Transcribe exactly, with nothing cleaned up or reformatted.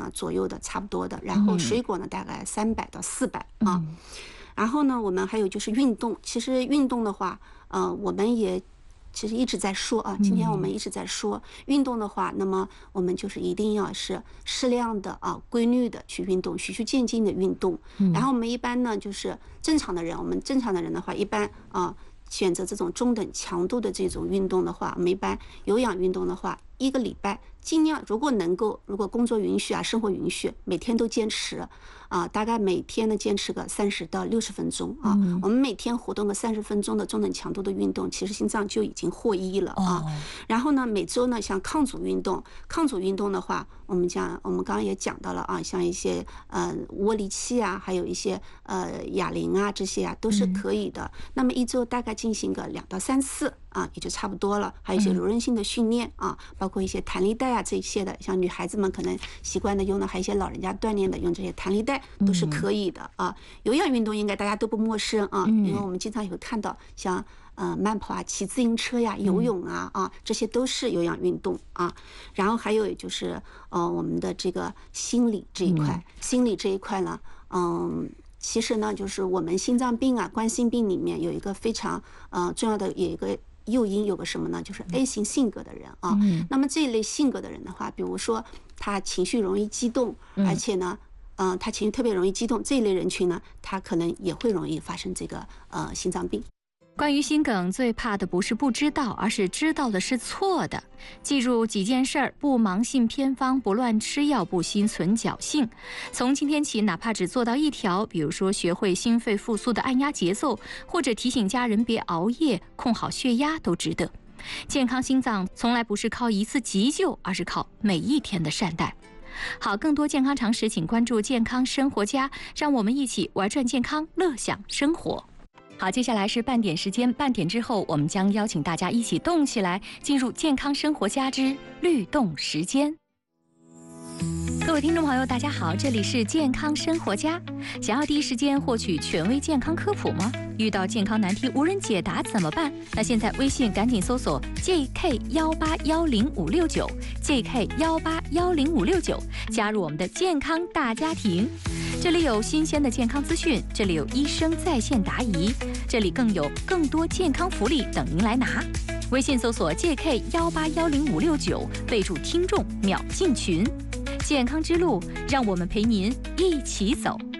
呢左右的差不多的，然后水果呢大概三百到四百啊。然后呢，我们还有就是运动，其实运动的话，呃，我们也。其实一直在说啊，今天我们一直在说、嗯、运动的话，那么我们就是一定要是适量的啊、规律的去运动，循序渐进的运动。嗯、然后我们一般呢，就是正常的人，我们正常的人的话，一般啊选择这种中等强度的这种运动的话，我们一般有氧运动的话，一个礼拜尽量如果能够，如果工作允许啊，生活允许，每天都坚持啊，大概每天呢坚持个三十到六十分钟啊。嗯、我们每天活动个三十分钟的中等强度的运动，其实心脏就已经获益了啊。哦、然后呢，每周呢像抗阻运动，抗阻运动的话，我们讲我们刚刚也讲到了啊，像一些呃窝里气啊，还有一些呃哑铃啊这些啊都是可以的。嗯、那么一周大概进行个两到三次啊，也就差不多了。还有一些柔韧性的训练啊，包括一些弹力带啊这些的，像女孩子们可能习惯的用的，还有一些老人家锻炼的用这些弹力带都是可以的啊。有氧运动应该大家都不陌生啊，因为我们经常也会看到像呃慢跑啊、骑自行车呀、游泳啊啊，这些都是有氧运动啊。然后还有就是呃我们的这个心理这一块，心理这一块呢，嗯。其实呢，就是我们心脏病啊、冠心病里面有一个非常呃重要的有一个诱因，有个什么呢？就是 A 型性格的人啊。嗯、那么这一类性格的人的话，比如说他情绪容易激动，而且呢，嗯、呃，他情绪特别容易激动，这一类人群呢，他可能也会容易发生这个呃心脏病。 关于心梗，最怕的不是不知道，而是知道的是错的。记住几件事儿：不盲信偏方，不乱吃药，不心存侥幸。从今天起，哪怕只做到一条，比如说学会心肺复苏的按压节奏，或者提醒家人别熬夜，控好血压，都值得。健康心脏从来不是靠一次急救，而是靠每一天的善待。好，更多健康常识，请关注健康生活家，让我们一起玩转健康，乐享生活。好，接下来是半点时间，半点之后我们将邀请大家一起动起来，进入健康生活家之律动时间。各位听众朋友，大家好，这里是健康生活家。想要第一时间获取权威健康科普吗？遇到健康难题无人解答怎么办？那现在微信赶紧搜索 J K 一八一零五六九 J K 一八一零五六九，加入我们的健康大家庭。这里有新鲜的健康资讯，这里有医生在线答疑，这里更有更多健康福利等您来拿。微信搜索 J K 一八一零五六九，备注听众秒进群。健康之路，让我们陪您一起走。